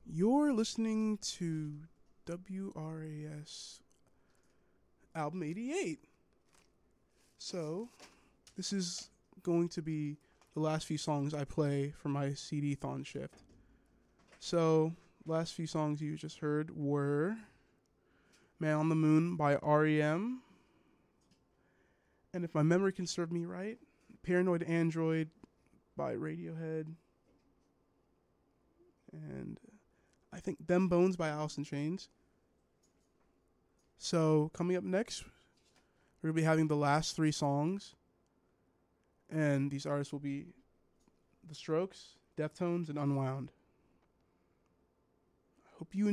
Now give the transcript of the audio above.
You're listening to WRAS album 88. So, this is going to be the last few songs I play for my CD-thon shift. So, last few songs you just heard were Man on the Moon by REM. And if my memory can serve me right, Paranoid Android by Radiohead. And I think Them Bones by Alice in Chains. So, coming up next, we're going to be having the last three songs. And these artists will be The Strokes, Deftones, and Unwound. I hope you